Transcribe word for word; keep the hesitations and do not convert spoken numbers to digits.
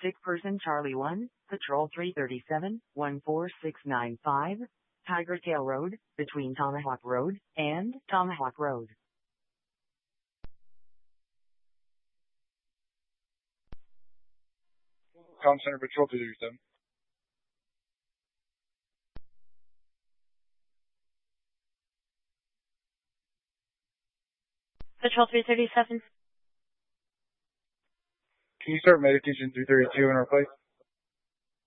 Sick person Charlie one, Patrol three thirty-seven, one four six nine five, Tiger Tail Road, between Tomahawk Road and Tomahawk Road. Com Center Patrol two thirty-seven. Patrol three thirty-seven. Can you start medication three thirty-two in our place?